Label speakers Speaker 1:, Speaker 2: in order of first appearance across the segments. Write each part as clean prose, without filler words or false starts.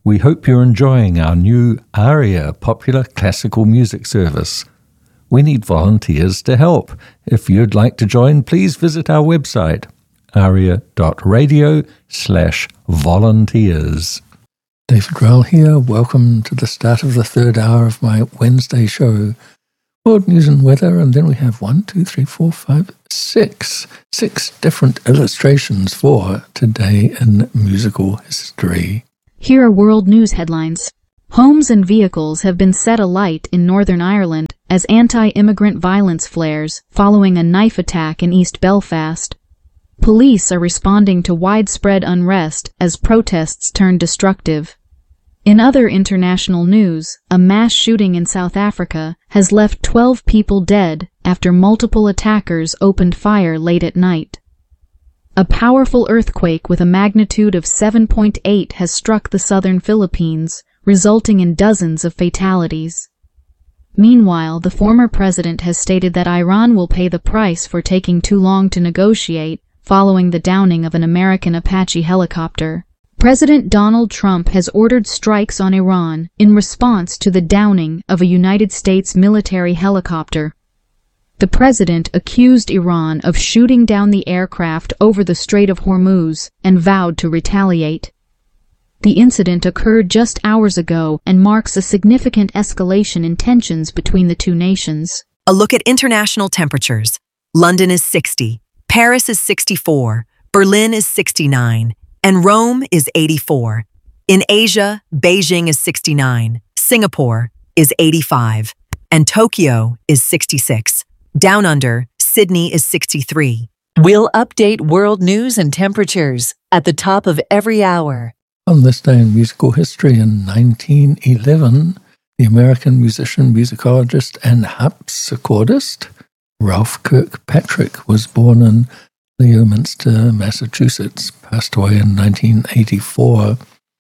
Speaker 1: We hope you're enjoying our new ARIA popular classical music service. We need volunteers to help. If you'd like to join, please visit our website, aria.radio/volunteers. David Rowell here. Welcome to the start of the third hour of my Wednesday show. World news and weather, and then we have 6 different illustrations for today in musical history.
Speaker 2: Here are world news headlines. Homes and vehicles have been set alight in Northern Ireland as anti-immigrant violence flares following a knife attack in East Belfast. Police are responding to widespread unrest as protests turn destructive. In other international news, a mass shooting in South Africa has left 12 people dead after multiple attackers opened fire late at night. A powerful earthquake with a magnitude of 7.8 has struck the southern Philippines, resulting in dozens of fatalities. Meanwhile, the former president has stated that Iran will pay the price for taking too long to negotiate following the downing of an American Apache helicopter. President Donald Trump has ordered strikes on Iran in response to the downing of a United States military helicopter. The president accused Iran of shooting down the aircraft over the Strait of Hormuz and vowed to retaliate. The incident occurred just hours ago and marks a significant escalation in tensions between the two nations.
Speaker 3: A look at international temperatures. London is 60, Paris is 64, Berlin is 69, and Rome is 84. In Asia, Beijing is 69, Singapore is 85, and Tokyo is 66. Down under, Sydney is 63.
Speaker 4: We'll update world news and temperatures at the top of every hour.
Speaker 1: On this day in musical history in 1911, the American musician, musicologist, and harpsichordist Ralph Kirkpatrick was born in Leominster, Massachusetts, passed away in 1984.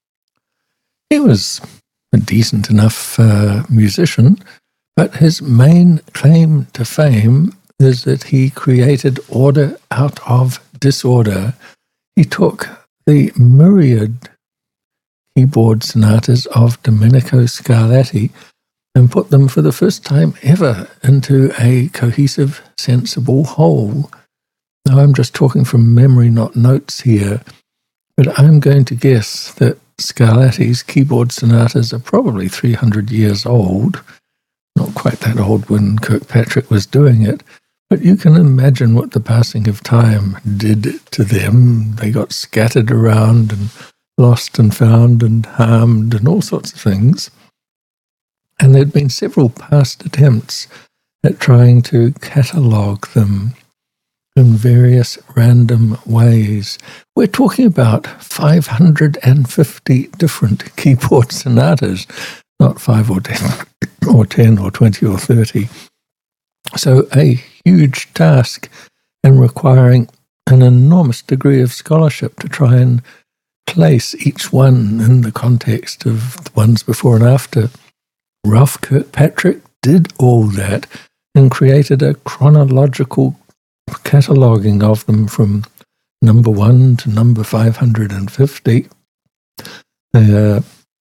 Speaker 1: He was a decent enough musician, but his main claim to fame is that he created order out of disorder. He took the myriad keyboard sonatas of Domenico Scarlatti and put them for the first time ever into a cohesive, sensible whole. Now, I'm just talking from memory, not notes here, but I'm going to guess that Scarlatti's keyboard sonatas are probably 300 years old. Not quite that old when Kirkpatrick was doing it, but you can imagine what the passing of time did to them. They got scattered around and lost and found and harmed and all sorts of things. And there'd been several past attempts at trying to catalogue them in various random ways. We're talking about 550 different keyboard sonatas, not 5 or 10 or 10 or 20 or 30. So a huge task and requiring an enormous degree of scholarship to try and place each one in the context of the ones before and after. Ralph Kirkpatrick did all that and created a chronological cataloguing of them from number 1 to number 550. They are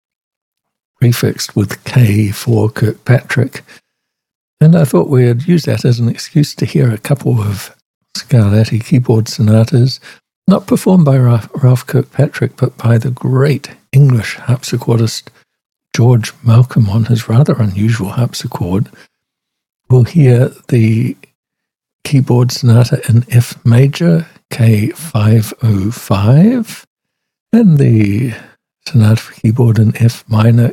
Speaker 1: prefixed with K for Kirkpatrick. And I thought we'd use that as an excuse to hear a couple of Scarlatti keyboard sonatas, not performed by Ralph Kirkpatrick, but by the great English harpsichordist George Malcolm on his rather unusual harpsichord. We'll hear the keyboard sonata in F major, K505, and the sonata for keyboard in F minor,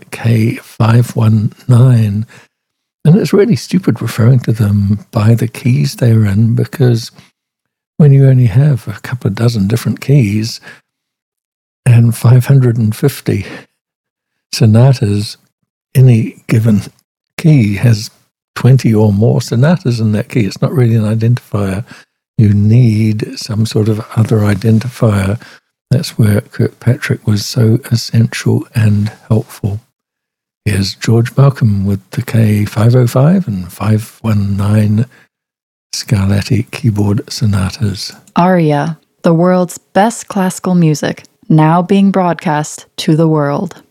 Speaker 1: K519. And it's really stupid referring to them by the keys they're in, because when you only have a couple of dozen different keys and 550 sonatas, any given key has 20 or more sonatas in that key. It's not really an identifier. You need some sort of other identifier. That's where Kirkpatrick was so essential and helpful. Here's George Malcolm with the K505 and 519 Scarlatti keyboard sonatas.
Speaker 5: ARIA, the world's best classical music, now being broadcast to the world.